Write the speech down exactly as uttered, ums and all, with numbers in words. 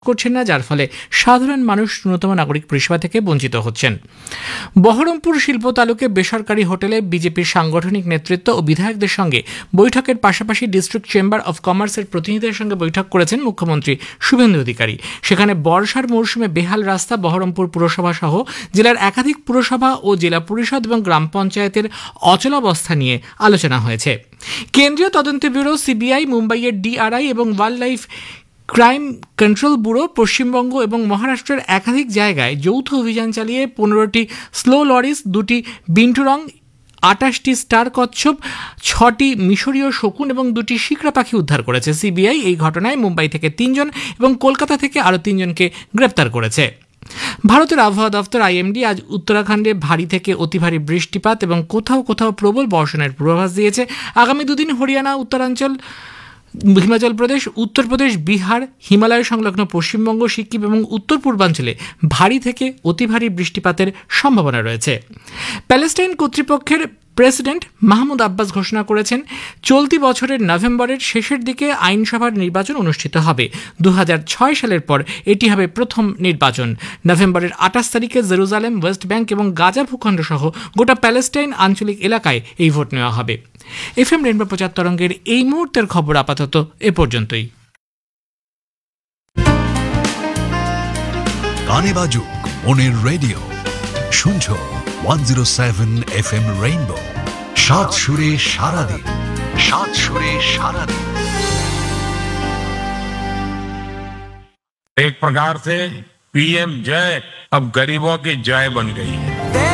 করছেন না, যার ফলে সাধারণ মানুষ ন্যূনতম নাগরিক পরিষেবা থেকে বঞ্চিত হচ্ছেন। বহরমপুর শিল্প তালুকে বেসরকারি হোটেলে বিজেপির সাংগঠনিক নেতৃত্ব ও বিধায়কদের সঙ্গে বৈঠকের পাশাপাশি ডিস্ট্রিক্ট চেম্বার অব কমার্সের প্রতিনিধিদের সঙ্গে বৈঠক করেছেন মুখ্যমন্ত্রী শুভেন্দু অধিকারী। সেখানে বর্ষার মৌসুমে বেহাল রাস্তা, বহরমপুর পুরসভা সহ জেলার একাধিক পুরসভা ও জেলা পরিষদ এবং গ্রাম পঞ্চায়েতের অচলাবস্থা নিয়ে আলোচনা হয়েছে। কেন্দ্রীয় তদন্ত ব্যুরো সিবিআই, মুম্বাইয়ের ডিআরআই এবং wild life crime control bureau Paschimbanga এবং মহারাষ্ট্রের একাধিক জায়গায় যৌথ অভিযান চালিয়ে পনেরোটি স্লো লরিস, দুটি বিন্টুরং, আটাশটি স্টার কচ্ছপ, ছটি মিশরীয় শকুন এবং দুটি শিকরা পাখি উদ্ধার করেছে। সিবিআই এই ঘটনায় মুম্বাই থেকে তিনজন এবং কলকাতা থেকে আরও তিনজনকে গ্রেপ্তার করেছে। ভারতের আবহাওয়া দফতর আইএমডি আজ উত্তরাখণ্ডে ভারী থেকে অতি ভারী বৃষ্টিপাত এবং কোথাও কোথাও প্রবল বর্ষণের পূর্বাভাস দিয়েছে। আগামী দুদিন হরিয়ানা, উত্তরাঞ্চল, হিমাচল প্রদেশ, উত্তরপ্রদেশ, বিহার, হিমালয় সংলগ্ন পশ্চিমবঙ্গ, সিকিম এবং উত্তর পূর্বাঞ্চলে ভারী থেকে অতি ভারী বৃষ্টিপাতের সম্ভাবনা রয়েছে। প্যালেস্টাইন কর্তৃপক্ষের প্রেসিডেন্ট মাহমুদ আব্বাস ঘোষণা করেছেন, চলতি বছরের নভেম্বরের শেষের দিকে আইনসভার নির্বাচন অনুষ্ঠিত হবে। দু হাজার ছয় সালের পর এটি হবে প্রথম নির্বাচন। নভেম্বরের আঠাশ তারিখে জেরুজালেম, ওয়েস্ট ব্যাংক এবং গাজা ভূখণ্ড সহ গোটা প্যালেস্টাইন আঞ্চলিক এলাকায় এই ভোট নেওয়া হবে। এফএম রেনবো প্রচার তরঙ্গের এই মুহূর্তের খবর আপাতত এ পর্যন্তই। গানে বাজুক মনের রেডিও, শুনছো one zero seven F M rainbow. সাত সুরে সারাদিন, সাত সুরে সারাদিন। एक प्रकार से पीएम जय अब गरीबों की जय बन गई है।